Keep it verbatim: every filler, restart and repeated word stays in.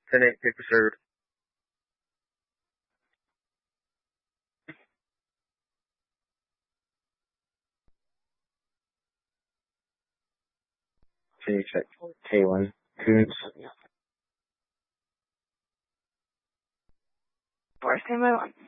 ten eight fifty third. Can you check K one? Coons. Four, stand by one.